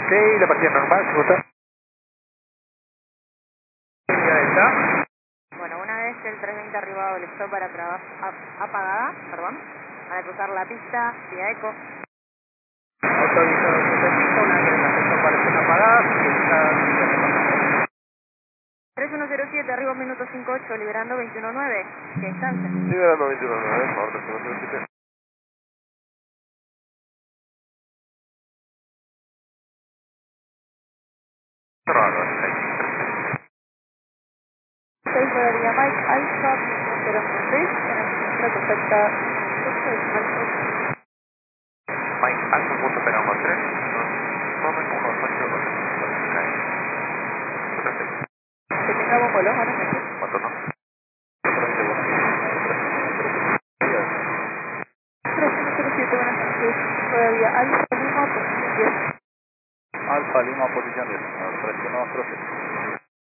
Sí, la partida normal, ¿se gusta? Ya está. Bueno, una vez que el 320 arribado el stop para apagada, perdón, para cruzar la pista, vía eco. Autorizado 75, una vez que las aparecen apagadas, está 3107, arriba minuto 58, liberando 219. ¿Qué distancia? Liberando 21.9, por favor, 3107. cerrado. 6 podría Mike, Alfa, 016, en el centro perfecta, Mike, alto punto esperamos 3. Tomen 1, 8, 2. que tengamos vuelos, buenas noches. ¿Cuánto no? 3107, buenas noches. Todavía Alfa, Lima, posición 10. Alfa Lima, posición 10. 3107.